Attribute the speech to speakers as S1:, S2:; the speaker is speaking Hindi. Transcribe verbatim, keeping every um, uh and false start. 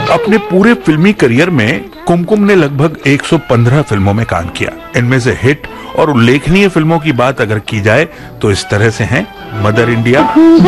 S1: अपने पूरे फिल्मी करियर में कुमकुम ने लगभग एक सौ पंद्रह फिल्मों में काम किया। इनमें से हिट और उल्लेखनीय फिल्मों की बात अगर की जाए तो इस तरह से हैं मदर इंडिया,